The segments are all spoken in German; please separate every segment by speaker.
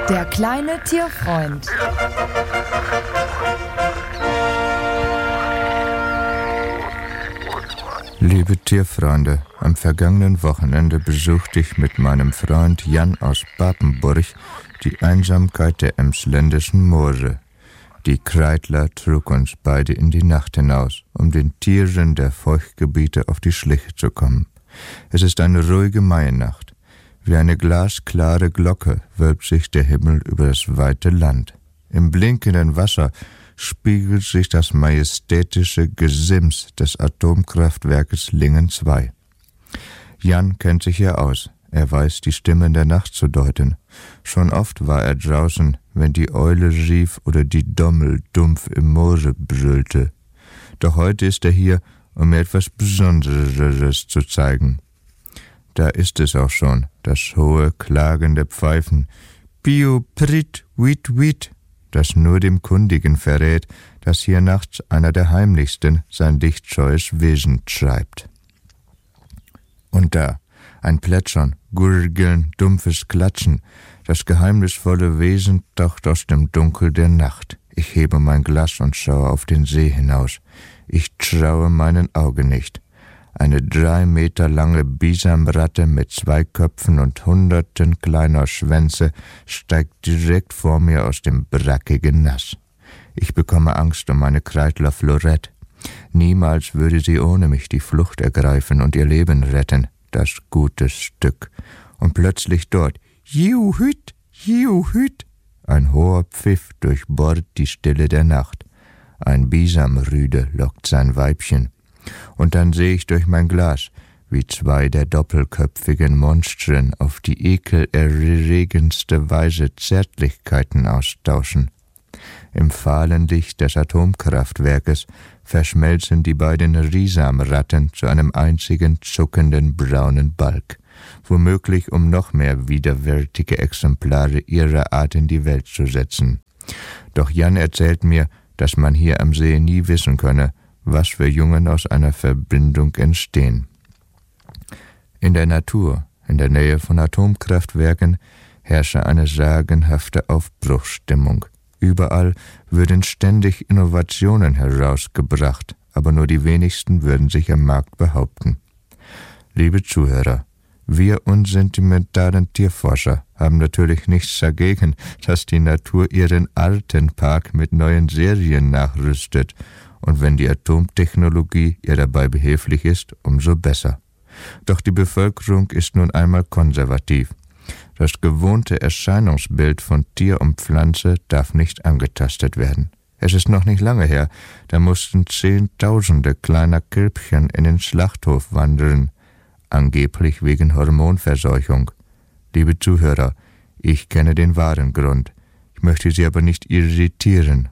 Speaker 1: Der kleine Tierfreund.
Speaker 2: Liebe Tierfreunde, am vergangenen Wochenende besuchte ich mit meinem Freund Jan aus Papenburg die Einsamkeit der emsländischen Moore. Die Kreidler trug uns beide in die Nacht hinaus, um den Tieren der Feuchtgebiete auf die Schliche zu kommen. Es ist eine ruhige Mainacht. Wie eine glasklare Glocke wölbt sich der Himmel über das weite Land. Im blinkenden Wasser spiegelt sich das majestätische Gesims des Atomkraftwerkes Lingen II. Jan kennt sich hier aus. Er weiß, die Stimmen der Nacht zu deuten. Schon oft war er draußen, wenn die Eule rief oder die Dommel dumpf im Moore brüllte. Doch heute ist er hier, um mir etwas Besonderes zu zeigen. Da ist es auch schon, das hohe, klagende Pfeifen. Piu, prit, wit, wit, das nur dem Kundigen verrät, dass hier nachts einer der Heimlichsten sein lichtscheues Wesen treibt. Und da, ein Plätschern, Gurgeln, dumpfes Klatschen, das geheimnisvolle Wesen taucht aus dem Dunkel der Nacht. Ich hebe mein Glas und schaue auf den See hinaus. Ich traue meinen Augen nicht. Eine 3 Meter lange Bisamratte mit 2 Köpfen und Hunderten kleiner Schwänze steigt direkt vor mir aus dem brackigen Nass. Ich bekomme Angst um meine Kreidler Florette. Niemals würde sie ohne mich die Flucht ergreifen und ihr Leben retten, das gute Stück. Und plötzlich dort, Jiuhüt, Jiuhüt, ein hoher Pfiff durchbohrt die Stille der Nacht. Ein Bisamrüde lockt sein Weibchen. Und dann sehe ich durch mein Glas, wie 2 der doppelköpfigen Monstren auf die ekelerregendste Weise Zärtlichkeiten austauschen. Im fahlen Licht des Atomkraftwerkes verschmelzen die beiden Risamratten zu einem einzigen zuckenden braunen Balg, womöglich um noch mehr widerwärtige Exemplare ihrer Art in die Welt zu setzen. Doch Jan erzählt mir, dass man hier am See nie wissen könne, was für Jungen aus einer Verbindung entstehen. In der Natur, in der Nähe von Atomkraftwerken, herrsche eine sagenhafte Aufbruchsstimmung. Überall würden ständig Innovationen herausgebracht, aber nur die wenigsten würden sich am Markt behaupten. Liebe Zuhörer, wir unsentimentalen Tierforscher haben natürlich nichts dagegen, dass die Natur ihren Artenpark mit neuen Serien nachrüstet. Und wenn die Atomtechnologie ihr dabei behilflich ist, umso besser. Doch die Bevölkerung ist nun einmal konservativ. Das gewohnte Erscheinungsbild von Tier und Pflanze darf nicht angetastet werden. Es ist noch nicht lange her, da mussten Zehntausende kleiner Kälbchen in den Schlachthof wandern, angeblich wegen Hormonverseuchung. Liebe Zuhörer, ich kenne den wahren Grund. Ich möchte Sie aber nicht irritieren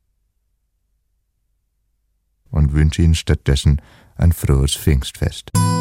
Speaker 2: und wünsche Ihnen stattdessen ein frohes Pfingstfest.